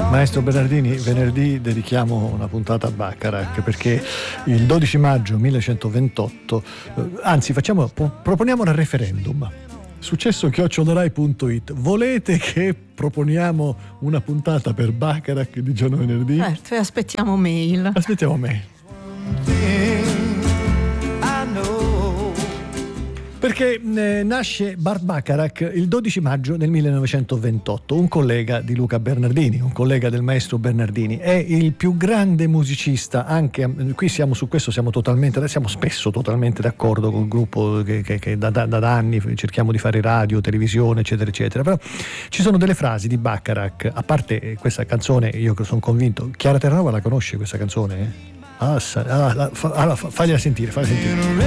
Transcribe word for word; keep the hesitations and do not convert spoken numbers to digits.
Maestro Bernardini, venerdì dedichiamo una puntata a Bacharach perché il dodici maggio millenovecentoventotto, anzi facciamo, proponiamo un referendum. Successo chiocciola punto it. Volete che proponiamo una puntata per Bacharach di giorno venerdì? Certo, e aspettiamo mail. Aspettiamo mail. Perché eh, nasce Burt Bacharach il dodici maggio del millenovecentoventotto, un collega di Luca Bernardini, un collega del maestro Bernardini. È il più grande musicista, anche qui siamo su questo, siamo totalmente, siamo spesso totalmente d'accordo col gruppo che, che, che da, da, da anni cerchiamo di fare radio, televisione, eccetera, eccetera. Però ci sono delle frasi di Bacharach, a parte questa canzone, io sono convinto, Chiara Terranova la conosce questa canzone? Ah, ah, fa, allora, fagliela sentire, fagliela sentire.